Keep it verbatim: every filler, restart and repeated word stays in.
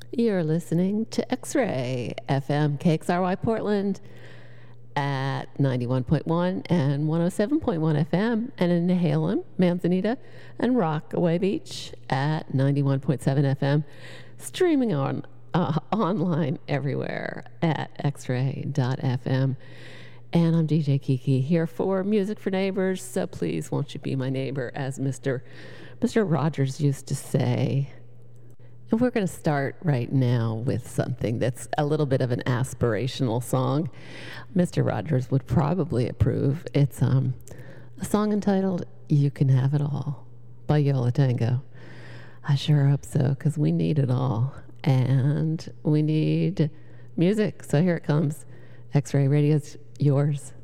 You're listening to X-Ray F M, K X R Y Portland at ninety-one point one and one oh seven point one F M, and in Nehalem, Manzanita, and Rockaway Beach at ninety-one point seven F M, streaming on uh, online everywhere at x ray dot f m. And I'm D J Kiki here for Music for Neighbors, so please won't you be my neighbor, as Mister Mister Rogers used to say. And we're going to start right now with something that's a little bit of an aspirational song. Mister Rogers would probably approve. It's um, a song entitled You Can Have It All by Yo La Tengo. I sure hope so, because we need it all. And we need music. So here it comes. X-Ray Radio's yours.